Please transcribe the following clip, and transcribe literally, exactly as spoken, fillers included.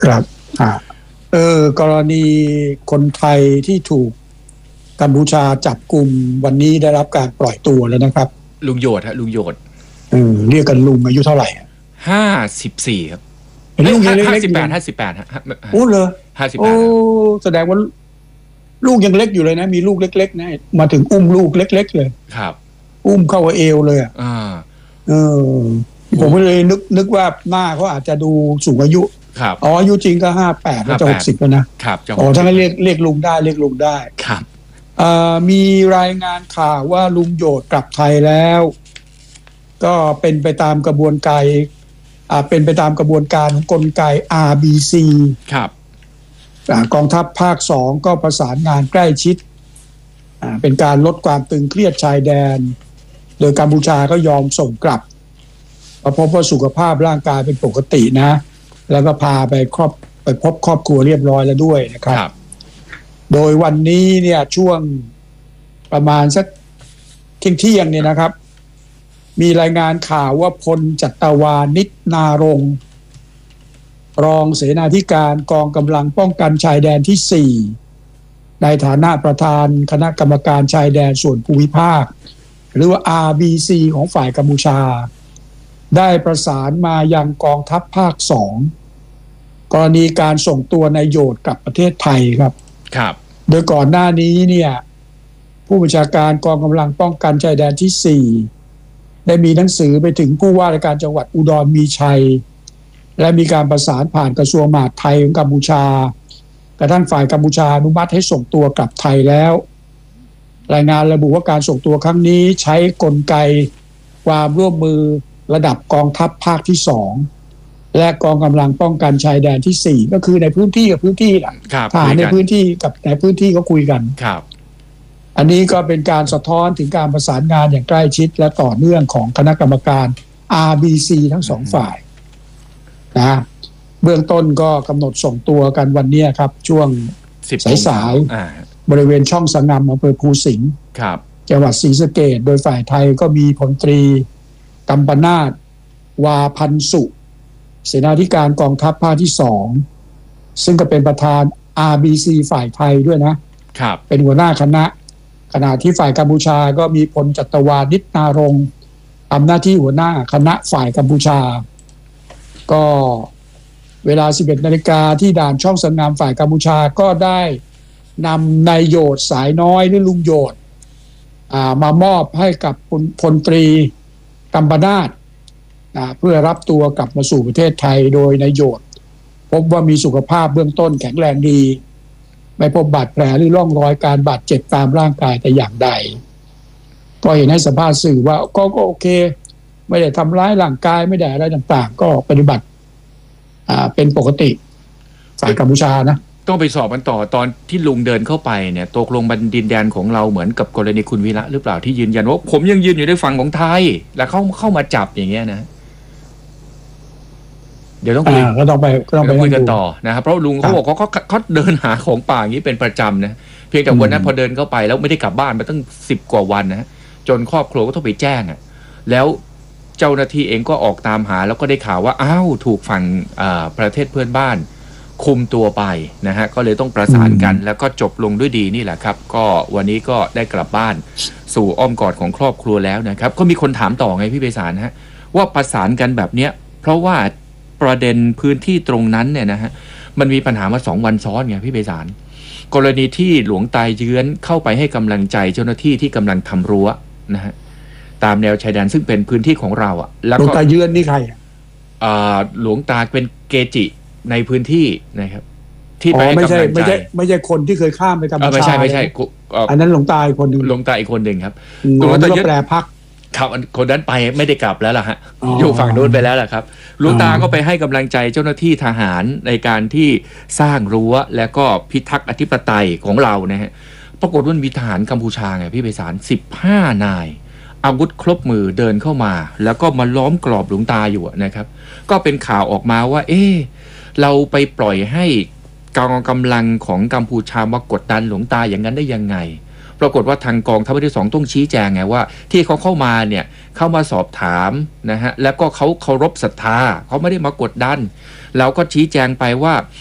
ครับอ่าเออกรณีคนไทยที่ถูกกัมพูชาจับกลุ่มวันนี้ได้รับการปล่อยตัวแล้วนะครับลุงโยดฮะลุงโยดเออเรียกกันลุงอายุเท่าไหร่ห้าสิบสี่ครับเป็นลูกยังเห้าล็กๆอยู่สิบแปดห้าสิบแปดฮะโอ้เลยห้าสิบแปโอ้ดแสดงว่าลูกยังเล็กอยู่เลยนะมีลูกเล็กๆนะมาถึงอุ้มลูกเล็กๆเลยครับอุ้มเข้าเอวเลยอ่ะเออผมก็เลยนึกนึกว่าหน้าเขาอาจจะดูสูงอายุครับอ๋ออายุจริงก็ห้าแปดแล้วจะหกสิบแล้วนะครับอ๋อถ้างั้นเรียกเรียกลุงได้เรียกลุงได้ครับมีรายงานข่าวว่าลุงโยดกลับไทยแล้วก็เป็นไปตามกระบวนการเป็นไปตามกระบวนการของกลไก อาร์ บี ซีครับกองทัพภาคสองก็ประสานงานใกล้ชิดเป็นการลดความตึงเครียดชายแดนโดยกัมพูชาก็ยอมส่งกลับพบว่าสุขภาพร่างกายเป็นปกตินะแล้วก็พาไปครอบไปพบครอบครัวเรียบร้อยแล้วด้วยนะครับโดยวันนี้เนี่ยช่วงประมาณสักเที่ยงเที่ยงเนี่ยนะครับมีรายงานข่าวว่าพลจัตวานิชนารงค์รองเสนาธิการกองกำลังป้องกันชายแดนที่สี่ในฐานะประธานคณะกรรมการชายแดนส่วนภูมิภาคหรือว่า อาร์ บี ซี ของฝ่ายกัมพูชาได้ประสานมายังกองทัพภาคสองกรณีการส่งตัวนายโยดกลับประเทศไทยครับครับโดยก่อนหน้านี้เนี่ยผู้บัญชาการกองกำลังป้องกันชายแดนที่สี่ได้มีหนังสือไปถึงผู้ว่าราชการจังหวัดอุดรมีชัยและมีการประสานผ่านกระทรวงมหาดไทยของกัมพูชากระทั่งฝ่ายกัมพูชาอนุมัติให้ส่งตัวกลับไทยแล้วรายงานระบุว่าการส่งตัวครั้งนี้ใช้กลไกความร่วมมือระดับกองทัพภาคที่สองและกองกำลังป้องกันชายแดนที่สี่ก็คือในพื้นที่กับพื้นที่แหละทหารในพื้นที่กับในพื้นที่ก็คุยกันครับอันนี้ก็เป็นการสะท้อนถึงการประสานงานอย่างใกล้ชิดและต่อเนื่องของคณะกรรมการ อาร์ บี ซี ทั้งสองฝ่ายนะเบื้องต้นก็กำหนดส่งตัวกันวันนี้ครับช่วงสายๆบริเวณช่องสงำอำเภอภูสิงห์จังหวัดศรีสะเกษโดยฝ่ายไทยก็มีพลตรีกัมปนาทวาพันสุเสนาธิการกองทัพภาคที่สองซึ่งก็เป็นประธาน อาร์ บี ซี ฝ่ายไทยด้วยนะครับเป็นหัวหน้าคณะขณะที่ฝ่ายกัมพูชาก็มีพลจัตวานิชนารงค์ทำหน้าที่หัวหน้าคณะฝ่ายกัมพูชาก็เวลา สิบเอ็ดนาฬิกาที่ด่านช่องสงามฝ่ายกัมพูชาก็ได้นำนายโยดสายน้อยหรือลุงโยดมามอบให้กับพลตรีกัมปนาทเพื่อรับตัวกลับมาสู่ประเทศไทยโดยนายโยดพบว่ามีสุขภาพเบื้องต้นแข็งแรงดีไม่พบบาดแผลหรือร่องรอยการบาดเจ็บตามร่างกายแต่อย่างใดก็เห็นให้สัมภาษณ์สื่อว่าก็ก็โอเคไม่ได้ทำร้ายร่างกายไม่ได้อะไรต่างๆก็ปฏิบัติอ่าเป็นปกติฝ่ายกัมพูชานะต้องไปสอบกันต่อตอนที่ลุงเดินเข้าไปเนี่ยตกลงบันดินแดนของเราเหมือนกับกรณีคุณวีระหรือเปล่าที่ยืนยันว่าผมยังยืนอยู่ในฝั่งของไทยแล้วเขาเข้ามาจับอย่างเงี้ยนะเดี๋ยวต้องคุยก็ต้องไปก็ต้องไปคุยกันต่อนะครับเพราะลุงเขาบอกเขาเขาเขาเดินหาของป่าอย่างนี้เป็นประจำนะเพียงแต่วันนั้นพอเดินเข้าไปแล้วไม่ได้กลับบ้านมาตั้งสิบกว่าวันนะจนครอบครัวก็ต้องไปแจ้งอ่ะแล้วเจ้าหน้าที่เองก็ออกตามหาแล้วก็ได้ข่าวว่าอ้าวถูกฝั่งประเทศเพื่อนบ้านคุมตัวไปนะฮะก็เลยต้องประสานกันแล้วก็จบลงด้วยดีนี่แหละครับก็วันนี้ก็ได้กลับบ้านสู่อ้อมกอดของครอบครัวแล้วนะครับก็มีคนถามต่อไงพี่ไพศาลฮะว่าประสานกันแบบเนี้ยเพราะว่าประเด็นพื้นที่ตรงนั้นเนี่ยนะฮะมันมีปัญหามาสองวันซ้อนไงพี่ไพศาลกรณีที่หลวงตาเยื้อนเข้าไปให้กำลังใจเจ้าหน้าที่ที่กำลังทำรั้วนะฮะตามแนวชายแดนซึ่งเป็นพื้นที่ของเราอ่ะแล้วก็หลวงตาเยื้อนนี่ใครอ่าหลวงตาเป็นเกจิในพื้นที่นะครับที่ไปให้กำลังใจไม่ใช่ไม่ใช่คนที่เคยข้ามไปกัมพูชาไม่ใช่ไม่ใช่อันนั้นหลวงตาอีกคนนึงหลวงตาอีกคนหนึ่งครับหลวงตาเยื้อนแปลพักครับคนนั้นไปไม่ได้กลับแล้วล่ะฮะ อ, อยู่ฝั่งโน้นไปแล้วล่ะครับหลวงตาก็ไปให้กำลังใจเจ้าหน้าที่ทหารในการที่สร้างรั้วและก็พิทักษ์อธิปไตยของเรานะฮะปรากฏว่ามีทหารกัมพูชาไงพี่ไพศาลสิบห้านายอาวุธครบมือเดินเข้ามาแล้วก็มาล้อมกรอบหลวงตาอยู่นะครับก็เป็นข่าวออกมาว่าเอ๊ะเราไปปล่อยให้กองกำลังของกัมพูชามากดดันหลวงตาอย่างนั้นได้ยังไงปรากฏว่าทางกองทัพภาคที่สองต้องชี้แจงไงว่าที่เขาเข้ามาเนี่ยเข้ามาสอบถามนะฮะแล้วก็เขาเคารพศรัทธาเขาไม่ได้มากดดันเราก็ชี้แจงไปว่า